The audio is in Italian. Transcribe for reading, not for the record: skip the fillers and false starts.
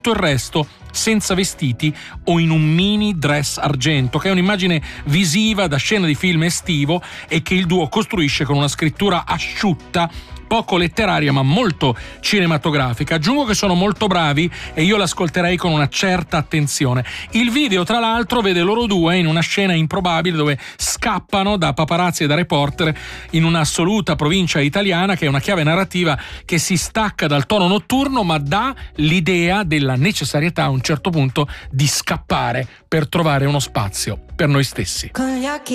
tutto il resto senza vestiti o in un mini dress argento, che è un'immagine visiva da scena di film estivo e che il duo costruisce con una scrittura asciutta, poco letteraria ma molto cinematografica. Aggiungo che sono molto bravi e io l'ascolterei con una certa attenzione. Il video, tra l'altro, vede loro due in una scena improbabile dove scappano da paparazzi e da reporter in un'assoluta provincia italiana, che è una chiave narrativa che si stacca dal tono notturno ma dà l'idea della necessarietà a un certo punto di scappare per trovare uno spazio per noi stessi.